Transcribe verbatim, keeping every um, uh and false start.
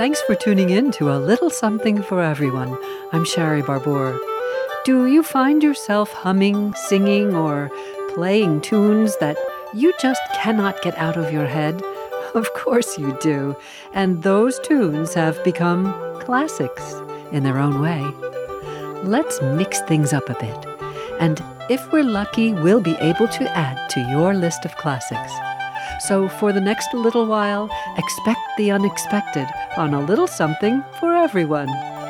Thanks for tuning in to A Little Something for Everyone. I'm Sherry Barbour. Do you find yourself humming, singing, or playing tunes that you just cannot get out of your head? Of course you do. And those tunes have become classics in their own way. Let's mix things up a bit. And if we're lucky, we'll be able to add to your list of classics. So for the next little while, expect the unexpected on A Little Something for Everyone.